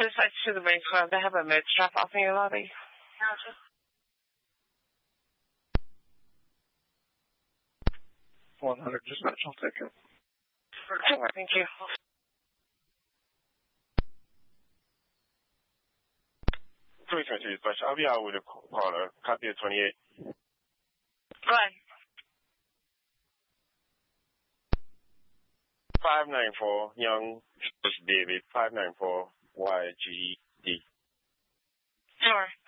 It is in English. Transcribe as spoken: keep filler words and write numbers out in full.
Just like to the main club. They have a med strap off in your lobby. Gotcha. one hundred, just match, I'll take it. Thank you. three twenty-two dispatch. I'll be out with a caller. Copy of twenty-eight. Go ahead. five nine four, Young David, five nine four Y G D. Sure.